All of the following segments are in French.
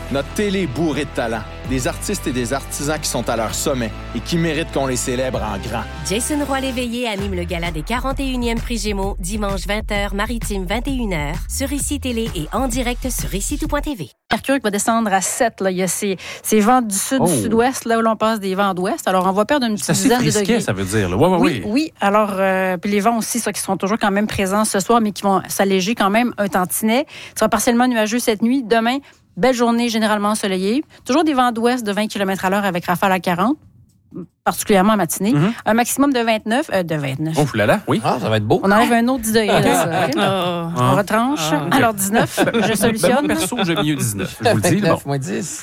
Notre télé est bourrée de talent. Des artistes et des artisans qui sont à leur sommet et qui méritent qu'on les célèbre en grand. Jason Roy-Léveillé anime le gala des 41e Prix Gémeaux dimanche 20h, maritime 21h, sur ICI Télé et en direct sur ICI-Tout.tv. Mercure qui va descendre à 7. Là. Il y a ces vents du sud, du sud-ouest, là où l'on passe des vents d'ouest. Alors, on va perdre une petite dizaine de degrés. Ça veut dire. Là. Oui. Alors, puis les vents aussi, ça, qui seront toujours quand même présents ce soir, mais qui vont s'alléger quand même un tantinet. Il sera partiellement nuageux cette nuit. Demain, belle journée généralement ensoleillée. Toujours des vents d'ouest de 20 km/h avec rafale à 40, particulièrement en matinée. Mm-hmm. Un maximum de 29. Oh là là, oui. Ah, ça va être beau. On enlève un autre 10 degrés. On retranche. Okay. Alors, 19, je solutionne. Perso, j'ai mieux 19. Je vous le dis. 29 moins 10.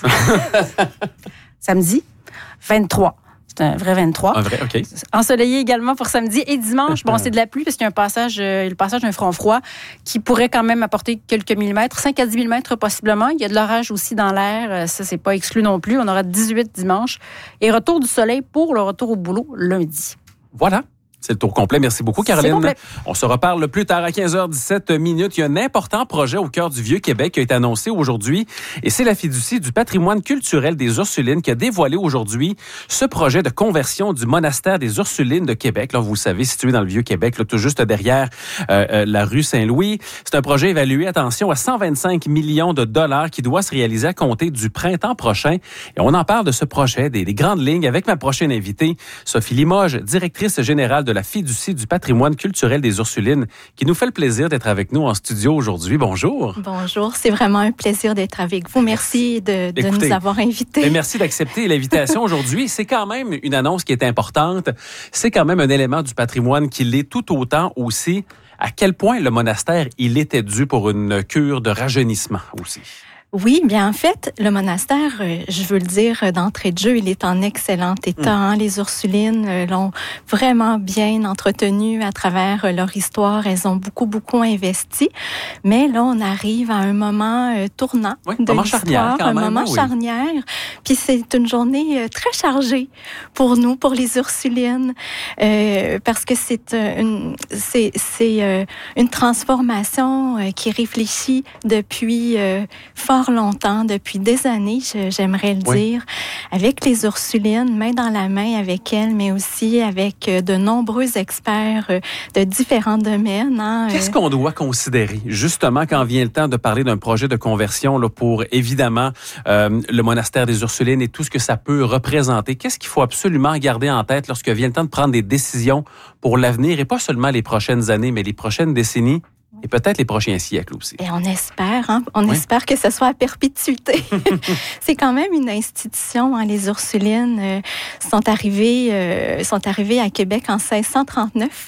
Samedi, 23. C'est un vrai 23. Un vrai, OK. Ensoleillé également pour samedi et dimanche. Bon, c'est de la pluie parce qu'il y a le passage d'un front froid qui pourrait quand même apporter quelques millimètres, 5 à 10 millimètres possiblement. Il y a de l'orage aussi dans l'air. Ça, c'est pas exclu non plus. On aura 18 dimanche. Et retour du soleil pour le retour au boulot lundi. Voilà. C'est le tour complet. Merci beaucoup, Caroline. On se reparle plus tard à 15h17. Il y a un important projet au cœur du Vieux-Québec qui a été annoncé aujourd'hui. Et c'est la fiducie du patrimoine culturel des Ursulines qui a dévoilé aujourd'hui ce projet de conversion du monastère des Ursulines de Québec. Là, vous le savez, situé dans le Vieux-Québec, là, tout juste derrière la rue Saint-Louis. C'est un projet évalué, attention, à 125 millions de dollars qui doit se réaliser à compter du printemps prochain. Et on en parle de ce projet, des grandes lignes, avec ma prochaine invitée, Sophie Limoges, directrice générale de la fiducie du patrimoine culturel des Ursulines, qui nous fait le plaisir d'être avec nous en studio aujourd'hui. Bonjour. Bonjour, c'est vraiment un plaisir d'être avec vous. Merci de nous avoir invités. Merci d'accepter l'invitation aujourd'hui. C'est quand même une annonce qui est importante. C'est quand même un élément du patrimoine qui l'est tout autant aussi. À quel point le monastère, il était dû pour une cure de rajeunissement aussi? Oui, bien en fait, le monastère, je veux le dire d'entrée de jeu, il est en excellent état. Les Ursulines l'ont vraiment bien entretenu à travers leur histoire. Elles ont beaucoup investi. Mais là, on arrive à un moment tournant de l'histoire, un moment charnière. Puis c'est une journée très chargée pour nous, pour les Ursulines, parce que c'est une transformation qui réfléchit depuis fort longtemps, depuis des années, j'aimerais le dire, avec les Ursulines, main dans la main avec elles, mais aussi avec de nombreux experts de différents domaines. Qu'est-ce qu'on doit considérer, justement, quand vient le temps de parler d'un projet de conversion là, pour, évidemment, le monastère des Ursulines et tout ce que ça peut représenter? Qu'est-ce qu'il faut absolument garder en tête lorsque vient le temps de prendre des décisions pour l'avenir, et pas seulement les prochaines années, mais les prochaines décennies? Et peut-être les prochains siècles aussi. Et on espère, espère que ce soit à perpétuité. C'est quand même une institution. Les Ursulines sont arrivées à Québec en 1639.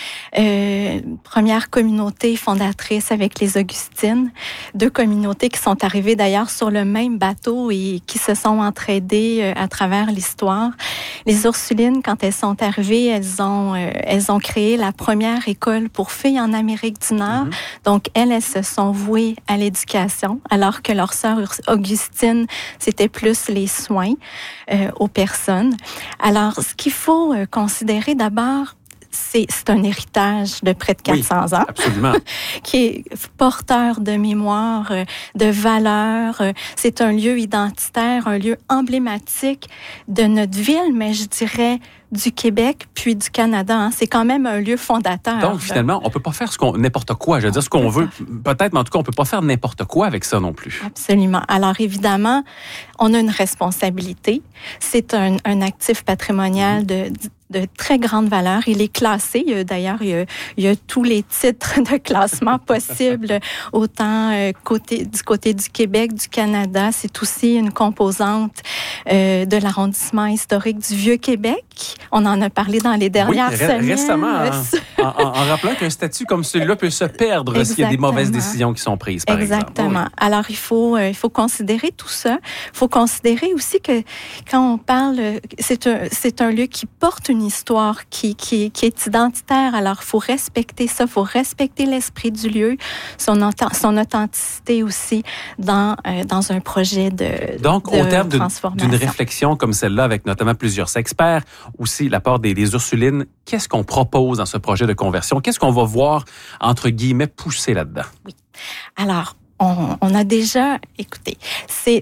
Première communauté fondatrice avec les Augustines, 2 communautés qui sont arrivées d'ailleurs sur le même bateau et qui se sont entraidées à travers l'histoire. Les Ursulines, quand elles sont arrivées, elles ont créé la première école pour filles en Amérique du Nord. Donc elles se sont vouées à l'éducation, alors que leur sœur Augustine, c'était plus les soins aux personnes. Alors ce qu'il faut considérer d'abord, c'est un héritage de près de 400 ans, absolument, qui est porteur de mémoire, de valeurs. C'est un lieu identitaire, un lieu emblématique de notre ville, mais je dirais du Québec puis du Canada. C'est quand même un lieu fondateur. Donc, finalement, on peut pas faire n'importe quoi. Je veux dire, ce qu'on veut, peut-être, mais en tout cas, on peut pas faire n'importe quoi avec ça non plus. Absolument. Alors, évidemment, on a une responsabilité. C'est un actif patrimonial de très grande valeur. Il est classé. D'ailleurs, il y a tous les titres de classement possibles, autant du côté du Québec, du Canada. C'est aussi une composante de l'arrondissement historique du Vieux-Québec. On en a parlé dans les dernières semaines. Récemment, en rappelant qu'un statut comme celui-là peut se perdre s'il y a des mauvaises décisions qui sont prises, par exemple. Exactement. Alors, il faut considérer tout ça. Il faut considérer aussi que quand on parle, c'est un lieu qui porte une histoire qui est identitaire. Alors, il faut respecter ça, il faut respecter l'esprit du lieu, son authenticité aussi dans un projet de Donc, au terme transformation. d'une réflexion comme celle-là, avec notamment plusieurs experts, aussi l'apport des Ursulines, qu'est-ce qu'on propose dans ce projet de conversion? Qu'est-ce qu'on va voir, entre guillemets, pousser là-dedans? Oui. Alors, on a déjà, écoutez, c'est